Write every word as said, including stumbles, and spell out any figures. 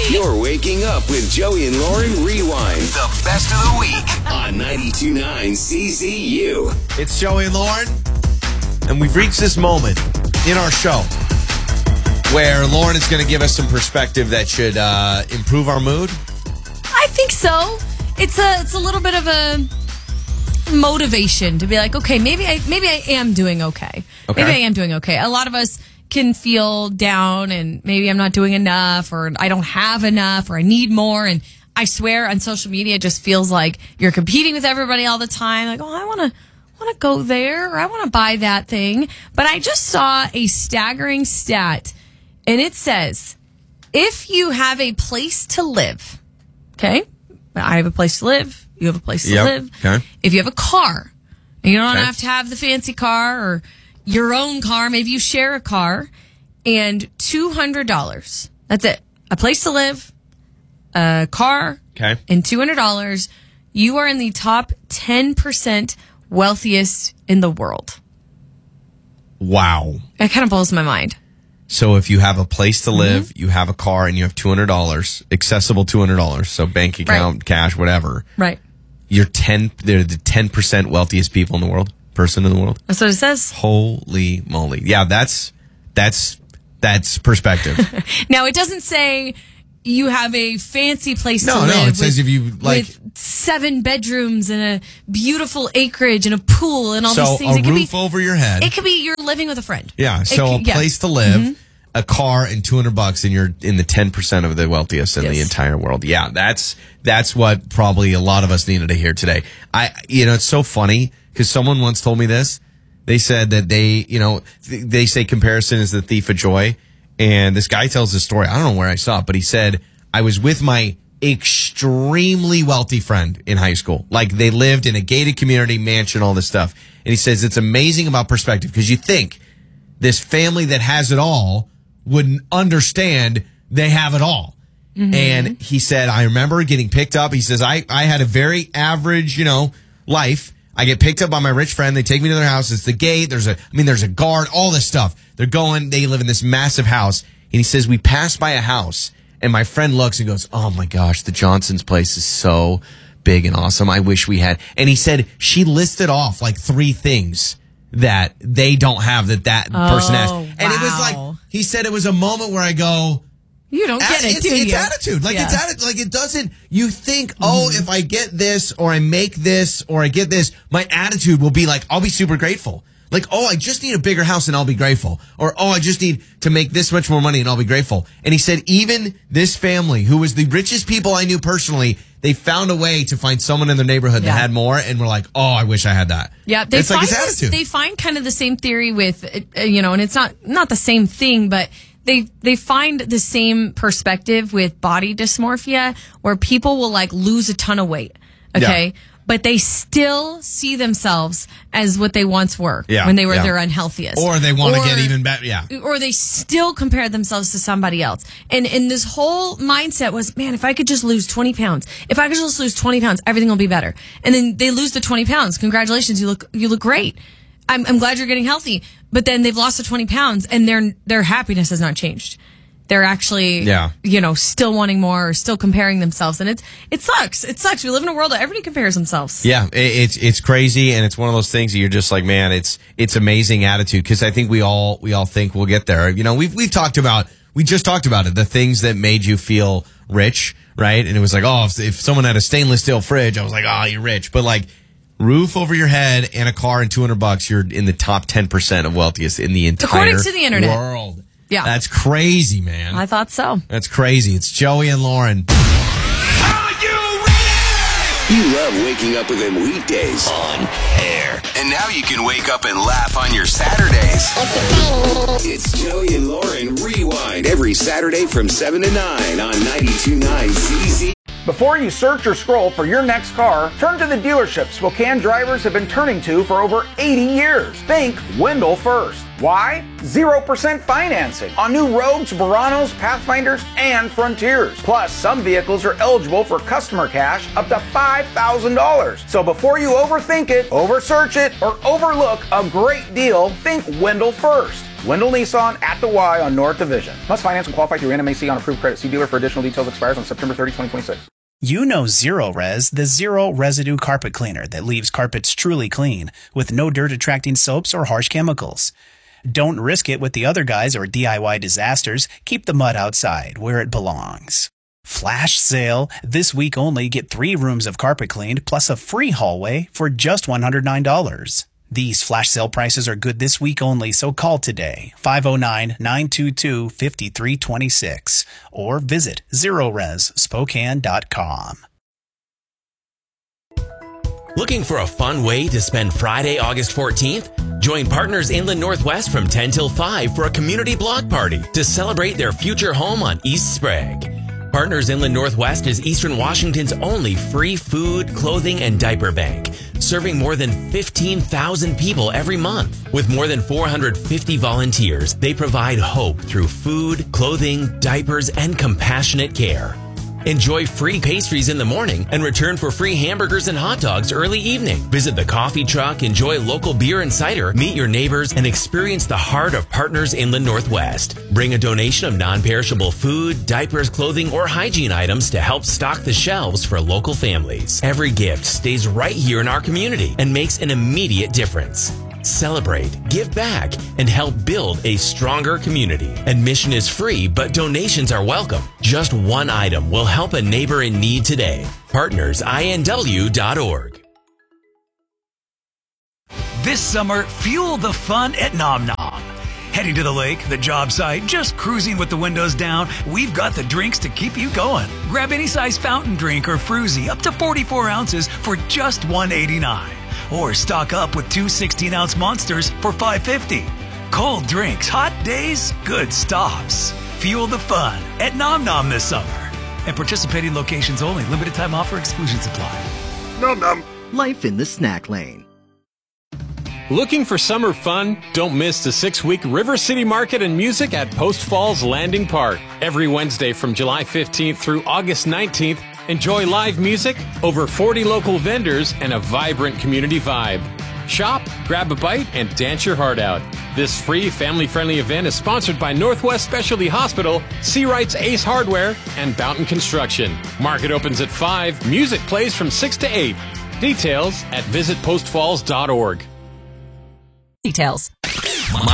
You're waking up with Joey and Lauren Rewind. The best of the week on ninety-two point nine C Z U. It's Joey and Lauren, and we've reached this moment in our show where Lauren is going to give us some perspective that should uh, improve our mood. I think so. It's a it's a little bit of a motivation to be like, okay, maybe I maybe I am doing okay. Okay. Maybe I am doing okay. A lot of us can feel down and maybe I'm not doing enough or I don't have enough or I need more. And I swear on social media, it just feels like you're competing with everybody all the time. Like, oh, I want to want to go there or I want to buy that thing. But I just saw a staggering stat and it says, if you have a place to live, okay, I have a place to live. You have a place to yep. live. Okay. If you have a car, you don't okay. have to have the fancy car or your own car. Maybe you share a car and two hundred dollars. That's it. A place to live, a car, okay. and two hundred dollars. You are in the top ten percent wealthiest in the world. Wow. That kind of blows my mind. So if you have a place to live, mm-hmm. you have a car, and you have two hundred dollars, accessible two hundred dollars, so bank account, right. cash, whatever. Right. You're ten, they're the ten percent wealthiest people in the world, person in the world. That's what it says. Holy moly. Yeah, that's, that's, that's perspective. Now, it doesn't say you have a fancy place no, to live. No, no, it with, says if you like. With seven bedrooms and a beautiful acreage and a pool and all so these things. So it a could roof be, over your head. It could be you're living with a friend. Yeah, so could, a yeah. place to live. Mm-hmm. A car and two hundred bucks, and you're in the ten percent of the wealthiest in yes. the entire world. Yeah, that's that's what probably a lot of us needed to hear today. I, you know, it's so funny because someone once told me this. They said that they, you know, th- they say comparison is the thief of joy. And this guy tells this story. I don't know where I saw it, but he said, I was with my extremely wealthy friend in high school. Like they lived in a gated community, mansion, all this stuff. And he says, it's amazing about perspective because you think this family that has it all wouldn't understand they have it all. Mm-hmm. And he said, I remember getting picked up. He says, I, I had a very average, you know, life. I get picked up by my rich friend. They take me to their house. It's the gate. There's a, I mean, there's a guard, all this stuff. They're going, they live in this massive house. And he says, we passed by a house and my friend looks and goes, oh my gosh, the Johnson's place is so big and awesome. I wish we had. And he said, she listed off like three things that they don't have that that oh, person has. And wow. it was like, he said it was a moment where I go, you don't get it, it's, do it's you? attitude. Like, yeah. it's attitude. Like, it doesn't, you think, oh, mm-hmm. if I get this or I make this or I get this, my attitude will be like, I'll be super grateful. Like, oh, I just need a bigger house and I'll be grateful. Or, oh, I just need to make this much more money and I'll be grateful. And he said, even this family, who was the richest people I knew personally, they found a way to find someone in their neighborhood yeah. that had more and were like, oh, I wish I had that. Yeah, they it's find like his this, attitude. They find kind of the same theory with, uh, you know, and it's not not the same thing, but they they find the same perspective with body dysmorphia, where people will like lose a ton of weight, okay, yeah. but they still see themselves as what they once were yeah, when they were yeah. their unhealthiest, or they want to get even better, yeah, or they still compare themselves to somebody else, and and this whole mindset was, man, if I could just lose twenty pounds, if I could just lose twenty pounds, everything will be better. And then they lose the twenty pounds. Congratulations, you look you look great. I'm, I'm glad you're getting healthy, but then they've lost the twenty pounds and their their happiness has not changed. They're actually, yeah. you know, still wanting more or still comparing themselves. And it's, it sucks. It sucks. We live in a world that everybody compares themselves. Yeah, it, it's it's crazy. And it's one of those things that you're just like, man, it's it's amazing attitude. Because I think we all we all think we'll get there. You know, we've, we've talked about, we just talked about it, the things that made you feel rich, right? And it was like, oh, if, if someone had a stainless steel fridge, I was like, oh, you're rich. But like, roof over your head and a car and two hundred bucks, you're in the top ten percent of wealthiest in the entire According to the internet. world. Yeah. That's crazy, man. I thought so. That's crazy. It's Joey and Lauren. Are you ready? You love waking up with them weekdays on air. And now you can wake up and laugh on your Saturdays. It's Joey and Lauren Rewind every Saturday from seven to nine on ninety-two point nine C Z. Before you search or scroll for your next car, turn to the dealerships Spokane drivers have been turning to for over eighty years. Think Wendell First. Why? zero percent financing on new Rogues, Buranos, Pathfinders, and Frontiers. Plus, some vehicles are eligible for customer cash up to five thousand dollars. So before you overthink it, oversearch it, or overlook a great deal, think Wendell First. Wendell Nissan at the Y on North Division. Must finance and qualify through N M A C on approved credit. See dealer for additional details. Expires on September thirtieth, twenty twenty-six. You know Zero Res, the zero residue carpet cleaner that leaves carpets truly clean with no dirt attracting soaps or harsh chemicals. Don't risk it with the other guys or D I Y disasters. Keep the mud outside where it belongs. Flash sale. This week only, get three rooms of carpet cleaned plus a free hallway for just one hundred nine dollars. These flash sale prices are good this week only, so call today, five oh nine, nine two two, five three two six, or visit zero res spokane dot com. Looking for a fun way to spend Friday, August fourteenth? Join Partners Inland Northwest from ten till five for a community block party to celebrate their future home on East Sprague. Partners Inland Northwest is Eastern Washington's only free food, clothing, and diaper bank, serving more than fifteen thousand people every month. With more than four hundred fifty volunteers, they provide hope through food, clothing, diapers, and compassionate care. Enjoy free pastries in the morning and return for free hamburgers and hot dogs early evening. Visit the coffee truck, enjoy local beer and cider, meet your neighbors, and experience the heart of Partners Inland Northwest. Bring a donation of non-perishable food, diapers, clothing, or hygiene items to help stock the shelves for local families. Every gift stays right here in our community and makes an immediate difference. Celebrate, give back, and help build a stronger community. Admission is free, but donations are welcome. Just one item will help a neighbor in need today. partners I N W dot org. This summer, fuel the fun at Nom Nom. Heading to the lake, the job site, just cruising with the windows down, we've got the drinks to keep you going. Grab any size fountain drink or fruzy up to forty-four ounces for just one eighty-nine. Or stock up with two sixteen-ounce monsters for five fifty. Cold drinks, hot days, good stops. Fuel the fun at Nom Nom this summer. At participating locations only. Limited time offer. Exclusions apply. Nom Nom. Life in the snack lane. Looking for summer fun? Don't miss the six-week River City Market and Music at Post Falls Landing Park. Every Wednesday from July fifteenth through August nineteenth, enjoy live music, over forty local vendors, and a vibrant community vibe. Shop, grab a bite, and dance your heart out. This free, family-friendly event is sponsored by Northwest Specialty Hospital, Seawright's Ace Hardware, and Boughton Construction. Market opens at five. Music plays from six to eight. Details at visit post falls dot org. Details.